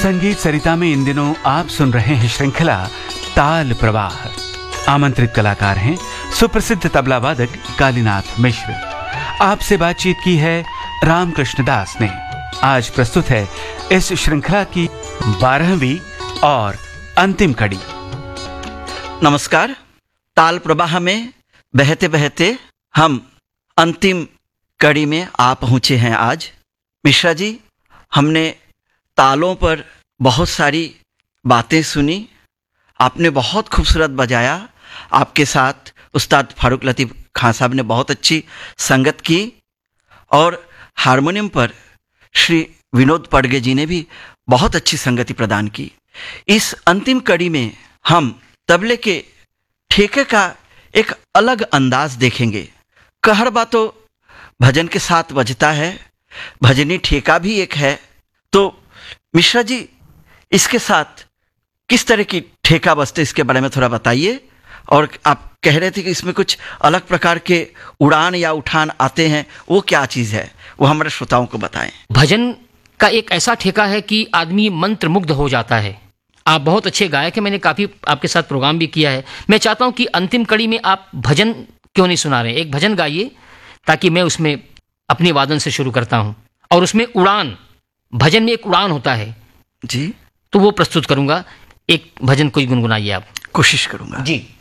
संगीत सरिता में इन दिनों आप सुन रहे हैं श्रृंखला ताल प्रवाह। आमंत्रित कलाकार हैं सुप्रसिद्ध तबला वादक कालीनाथ मिश्र। आपसे बातचीत की है रामकृष्ण दास ने। आज प्रस्तुत है इस श्रृंखला की 12वीं और अंतिम कड़ी। नमस्कार। ताल प्रवाह में बहते बहते हम अंतिम कड़ी में आ पहुँचे हैं। आज मिश्रा जी, हमने तालों पर बहुत सारी बातें सुनी। आपने बहुत खूबसूरत बजाया। आपके साथ उस्ताद फारूक लतीफ़ खां साहब ने बहुत अच्छी संगत की और हारमोनियम पर श्री विनोद पडगे जी ने भी बहुत अच्छी संगति प्रदान की। इस अंतिम कड़ी में हम तबले के ठेके का एक अलग अंदाज देखेंगे। कहरबा तो भजन के साथ बजता है, भजनी ठेका भी एक है। तो मिश्रा जी, इसके साथ किस तरह की ठेका बजते, इसके बारे में थोड़ा बताइए। और आप कह रहे थे कि इसमें कुछ अलग प्रकार के उड़ान या उठान आते हैं, वो क्या चीज़ है, वो हमारे श्रोताओं को बताएं। भजन का एक ऐसा ठेका है कि आदमी मंत्र मुग्ध हो जाता है। आप बहुत अच्छे गायक हैं, मैंने काफ़ी आपके साथ प्रोग्राम भी किया है। मैं चाहता हूं कि अंतिम कड़ी में आप भजन क्यों नहीं सुना रहे हैं, एक भजन गाइए ताकि मैं उसमें अपने वादन से शुरू करता हूं। और उसमें उड़ान, भजन में एक उड़ान होता है जी, तो वो प्रस्तुत करूंगा। एक भजन कोई गुनगुनाइए आप। कोशिश करूंगा जी।